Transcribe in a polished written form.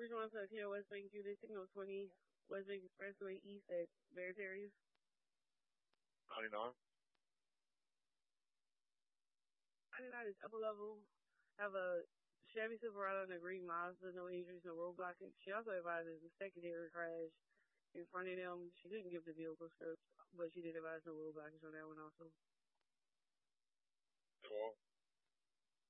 Bridgewater to Kia West Bank Unit Signal 20, West Bank Expressway East at Veritarius. 99. 99 is upper level. Have a Chevy Silverado and a green Mazda, no injuries, no road blocking. She also advises a secondary crash in front of them. She didn't give the vehicle script, but she did advise no road blockage on that one also. Well,